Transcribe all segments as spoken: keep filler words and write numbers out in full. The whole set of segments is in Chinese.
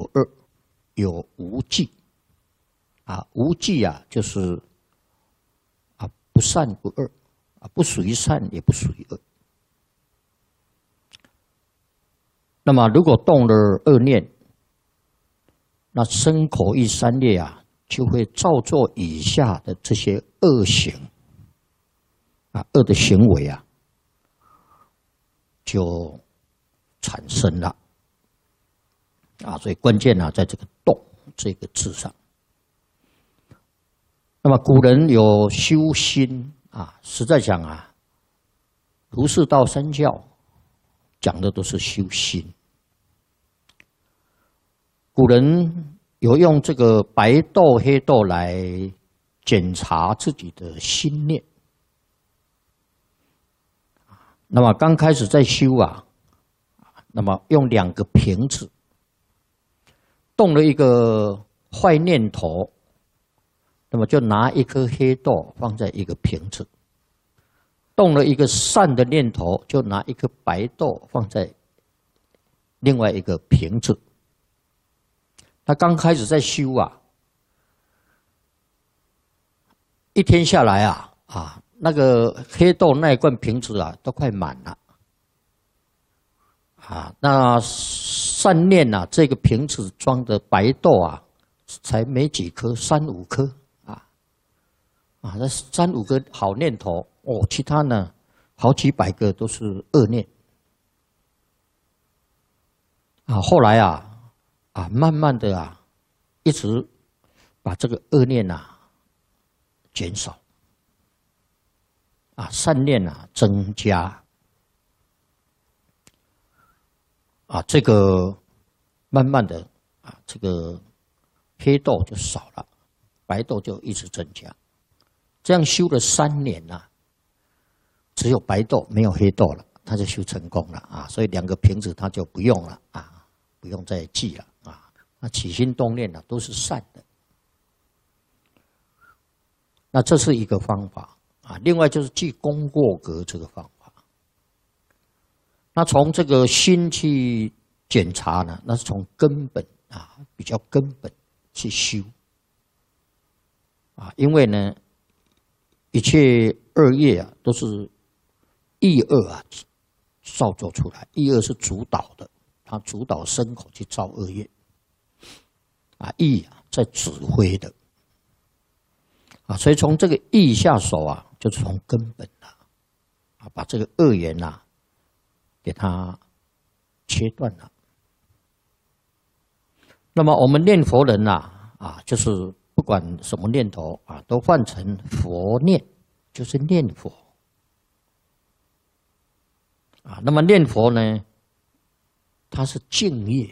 不二，有无记。啊，无记啊，就是啊不善不恶，啊不属于善也不属于恶。那么如果动了恶念，那身口意三业啊，就会造作以下的这些恶行。啊，恶的行为啊，就产生了啊，所以关键啊，在这个“动”这个字上。那么古人有修心啊，实在讲啊，儒释道三教讲的都是修心。古人有用这个白豆、黑豆来检查自己的心念。那么刚开始在修啊，那么用两个瓶子，动了一个坏念头，那么就拿一颗黑豆放在一个瓶子；动了一个善的念头，就拿一颗白豆放在另外一个瓶子。他刚开始在修啊，一天下来啊啊。那个黑豆那一罐瓶子啊，都快满了，啊，那善念啊，这个瓶子装的白豆啊，才没几颗，三五颗，啊，啊，那三五个好念头哦，其他呢，好几百个都是恶念，啊，后来啊，啊，慢慢的啊，一直把这个恶念啊减少。啊，善念啊增加，啊，这个慢慢的啊，这个黑豆就少了，白豆就一直增加，这样修了三年呐、啊，只有白豆没有黑豆了，他就修成功了啊，所以两个瓶子他就不用了啊，不用再记了啊，那起心动念呢、啊、都是善的，那这是一个方法。啊，另外就是记功过格这个方法。那从这个心去检查呢，那是从根本啊，比较根本去修。啊，因为呢，一切恶业啊，都是意恶啊造作出来，意恶是主导的，它主导身口去造恶业。啊，意啊在指挥的。啊，所以从这个意下手啊，就是从根本啊，啊，把这个恶缘呐、啊，给它切断了。那么我们念佛人呐、啊，啊，就是不管什么念头啊，都换成佛念，就是念佛。啊，那么念佛呢，它是净业。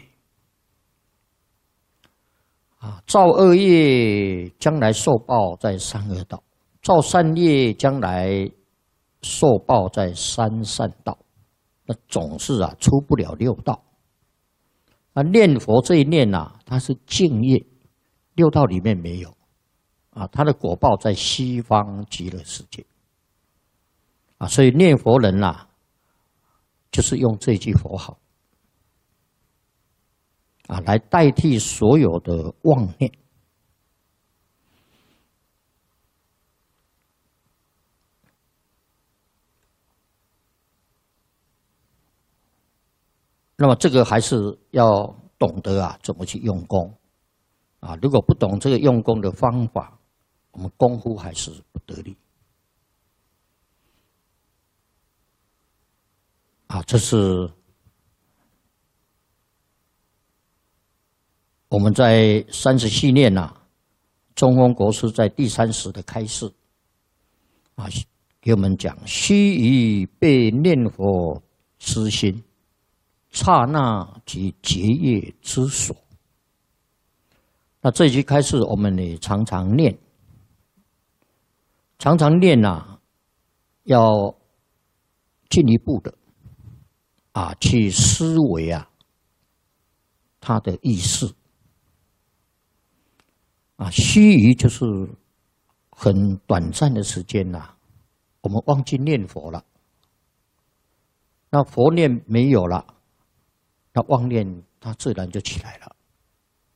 啊，造恶业将来受报在三恶道，造善业将来受报在三善道，那总是啊出不了六道。啊，念佛这一念呐、啊，它是净业，六道里面没有，啊，它的果报在西方极乐世界。啊，所以念佛人呐、啊，就是用这句佛号。啊，来代替所有的妄念。那么这个还是要懂得啊，怎么去用功。啊，如果不懂这个用功的方法，我们功夫还是不得力。啊，这是我们在三十系念呐、啊，中峰国师在第三十的开示啊，给我们讲：须臾被念佛之心，刹那即结业之所。那这一句开示，我们也常常念，常常念呐、啊，要进一步的啊去思维啊它的意思。啊，须臾就是很短暂的时间呐、啊，我们忘记念佛了，那佛念没有了，那妄念它自然就起来了。